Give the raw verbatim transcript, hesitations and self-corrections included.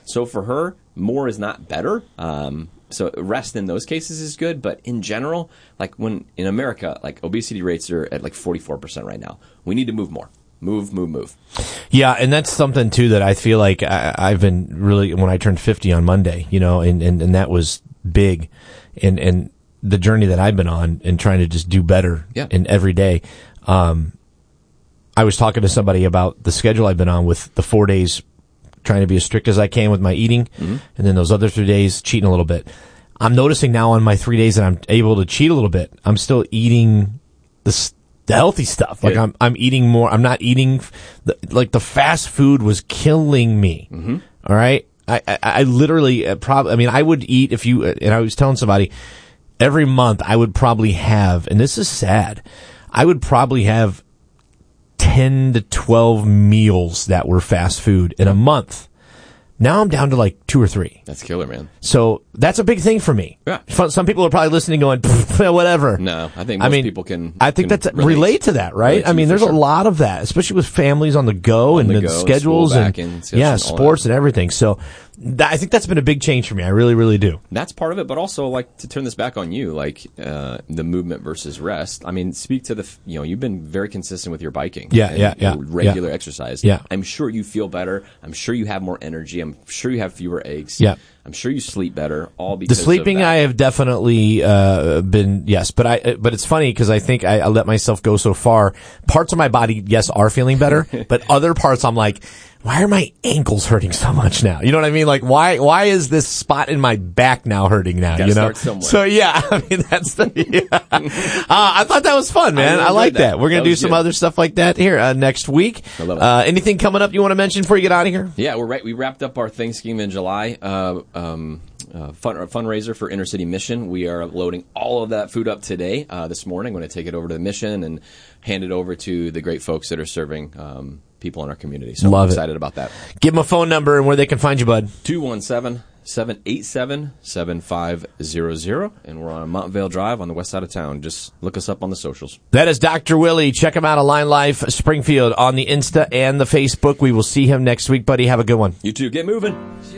So for her, more is not better. Um, so rest in those cases is good. But in general, like when in America, like obesity rates are at like forty-four percent right now. We need to move more. Move, move, move. Yeah, and that's something, too, that I feel like I, I've been really, when I turned fifty on Monday, you know, and, and, and that was big. And, and the journey that I've been on and trying to just do better yeah. in every day. Um, I was talking to somebody about the schedule I've been on with the four days trying to be as strict as I can with my eating, mm-hmm. and then those other three days cheating a little bit. I'm noticing now on my three days that I'm able to cheat a little bit. I'm still eating the the healthy stuff. Like, I'm I'm eating more. I'm not eating the, like the fast food was killing me. Mm-hmm. All right, I I, I literally uh, probably. I mean, I would eat if you. Uh, and I was telling somebody every month I would probably have, and this is sad. I would probably have ten to twelve meals that were fast food in a month. Now I'm down to like two or three. That's killer, man. So that's a big thing for me. Yeah. Some people are probably listening going, whatever. No, I think most I mean, people can I think can that's relate. relate to that, right? Relate I mean, to there's sure. a lot of that, especially with families on the go on and the the go, schedules school and, back and yeah, all sports that. and everything. So that, I think that's been a big change for me. I really, really do. That's part of it, but also like to turn this back on you, like uh, the movement versus rest. I mean, speak to the, you know, you've been very consistent with your biking. Yeah, and yeah, yeah. Regular yeah. exercise. Yeah. I'm sure you feel better. I'm sure you have more energy. I'm sure you have fewer aches. Yeah. I'm sure you sleep better. All because the sleeping of that. I have definitely uh, been yes, but I but it's funny because I think I, I let myself go so far. Parts of my body, yes, are feeling better, but other parts I'm like, why are my ankles hurting so much now? You know what I mean? Like, why why is this spot in my back now hurting now? Gotta you know? start somewhere. So yeah, I mean that's the. Yeah. uh, I thought that was fun, man. I, really I like that. that. We're gonna that do some good. other stuff like that here uh, next week. I love it. Uh, anything coming up you want to mention before you get out of here? Yeah, we're right. We wrapped up our Thanksgiving in July. Uh, um, Uh, fun, fundraiser for Inner City Mission. We are loading all of that food up today, uh, this morning. I'm going to take it over to the mission and hand it over to the great folks that are serving um, people in our community. So Love I'm it. excited about that. Give them a phone number and where they can find you, bud. two one seven, seven eight seven, seven five zero zero. And we're on Montvale Drive on the west side of town. Just look us up on the socials. That is Doctor Willie. Check him out on Line Life Springfield on the Insta and the Facebook. We will see him next week, buddy. Have a good one. You too. Get moving.